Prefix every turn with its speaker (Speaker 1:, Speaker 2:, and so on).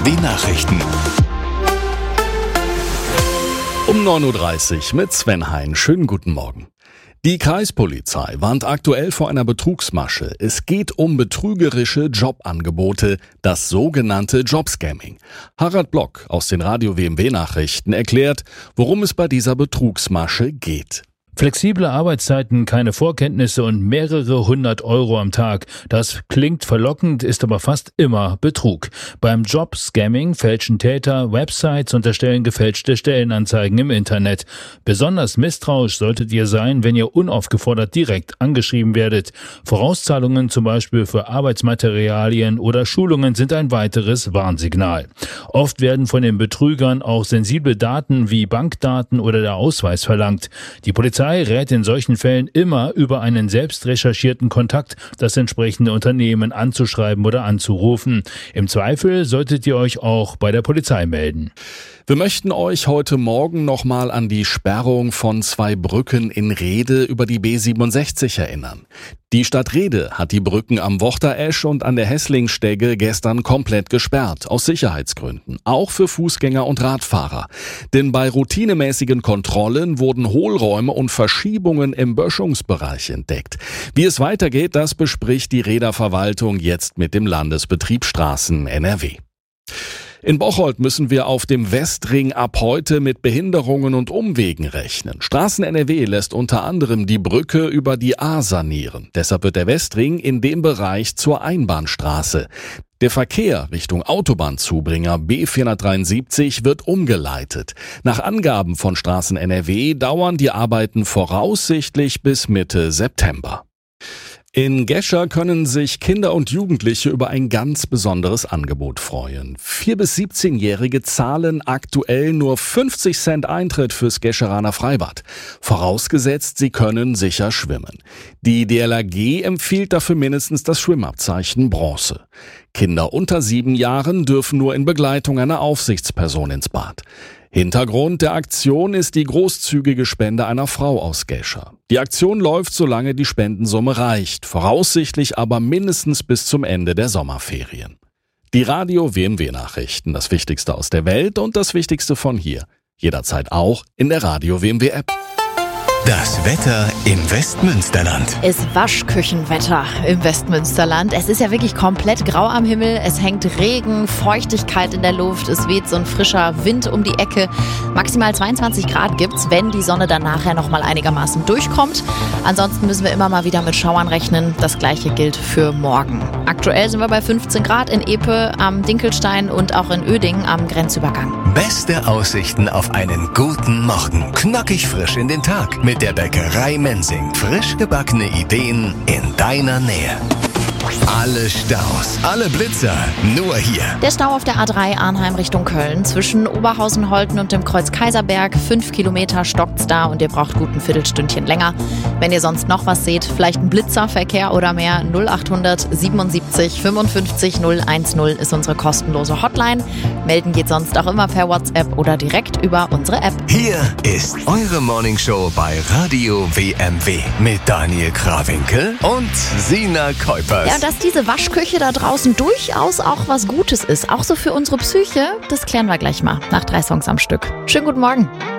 Speaker 1: WMW Nachrichten.
Speaker 2: Um 9.30 Uhr mit Sven Hein. Schönen guten Morgen. Die Kreispolizei warnt aktuell vor einer Betrugsmasche. Es geht um betrügerische Jobangebote, das sogenannte Jobscamming. Harald Block aus den Radio WMW Nachrichten erklärt, worum es bei dieser Betrugsmasche geht.
Speaker 3: Flexible Arbeitszeiten, keine Vorkenntnisse und mehrere 100 Euro am Tag. Das klingt verlockend, ist aber fast immer Betrug. Beim Jobscamming fälschen Täter Websites und erstellen gefälschte Stellenanzeigen im Internet. Besonders misstrauisch solltet ihr sein, wenn ihr unaufgefordert direkt angeschrieben werdet. Vorauszahlungen zum Beispiel für Arbeitsmaterialien oder Schulungen sind ein weiteres Warnsignal. Oft werden von den Betrügern auch sensible Daten wie Bankdaten oder der Ausweis verlangt. Die Polizei rät in solchen Fällen immer, über einen selbst recherchierten Kontakt das entsprechende Unternehmen anzuschreiben oder anzurufen. Im Zweifel solltet ihr euch auch bei der Polizei melden.
Speaker 2: Wir möchten euch heute Morgen nochmal an die Sperrung von 2 Brücken in Rhede über die B67 erinnern. Die Stadt Rhede hat die Brücken am Wochter-Esch und an der Hesslingstege gestern komplett gesperrt, aus Sicherheitsgründen, auch für Fußgänger und Radfahrer. Denn bei routinemäßigen Kontrollen wurden Hohlräume und Verschiebungen im Böschungsbereich entdeckt. Wie es weitergeht, das bespricht die Rheder Verwaltung jetzt mit dem Landesbetrieb Straßen NRW. In Bocholt müssen wir auf dem Westring ab heute mit Behinderungen und Umwegen rechnen. Straßen NRW lässt unter anderem die Brücke über die A sanieren. Deshalb wird der Westring in dem Bereich zur Einbahnstraße. Der Verkehr Richtung Autobahnzubringer B473 wird umgeleitet. Nach Angaben von Straßen NRW dauern die Arbeiten voraussichtlich bis Mitte September. In Gescher können sich Kinder und Jugendliche über ein ganz besonderes Angebot freuen. 4- bis 17-Jährige zahlen aktuell nur 50 Cent Eintritt fürs Gescheraner Freibad. Vorausgesetzt, sie können sicher schwimmen. Die DLRG empfiehlt dafür mindestens das Schwimmabzeichen Bronze. Kinder unter 7 Jahren dürfen nur in Begleitung einer Aufsichtsperson ins Bad. Hintergrund der Aktion ist die großzügige Spende einer Frau aus Gescher. Die Aktion läuft, solange die Spendensumme reicht, voraussichtlich aber mindestens bis zum Ende der Sommerferien. Die Radio WMW Nachrichten, das Wichtigste aus der Welt und das Wichtigste von hier. Jederzeit auch in der Radio WMW App.
Speaker 1: Das Wetter im Westmünsterland.
Speaker 4: Ist Waschküchenwetter im Westmünsterland. Es ist ja wirklich komplett grau am Himmel. Es hängt Regen, Feuchtigkeit in der Luft. Es weht so ein frischer Wind um die Ecke. Maximal 22 Grad gibt's, wenn die Sonne dann nachher nochmal einigermaßen durchkommt. Ansonsten müssen wir immer mal wieder mit Schauern rechnen. Das gleiche gilt für morgen. Aktuell sind wir bei 15 Grad in Epe am Dinkelstein und auch in Uerdingen am Grenzübergang.
Speaker 1: Beste Aussichten auf einen guten Morgen. Knackig frisch in den Tag. Mit der Bäckerei Mensing. Frisch gebackene Ideen in deiner Nähe. Alle Staus, alle Blitzer, nur hier.
Speaker 4: Der Stau auf der A3 Arnheim Richtung Köln. Zwischen Oberhausen-Holten und dem Kreuz Kaiserberg. 5 Kilometer stockt's da und ihr braucht gut ein Viertelstündchen länger. Wenn ihr sonst noch was seht, vielleicht ein Blitzerverkehr oder mehr, 0800 77 55 010 ist unsere kostenlose Hotline. Melden geht sonst auch immer per WhatsApp oder direkt über unsere App.
Speaker 1: Hier ist eure Morningshow bei Radio WMW mit Daniel Krawinkel und Sina Kuipers.
Speaker 4: Ja, und dass diese Waschküche da draußen durchaus auch was Gutes ist, auch so für unsere Psyche, das klären wir gleich mal nach 3 Songs am Stück. Schönen guten Morgen.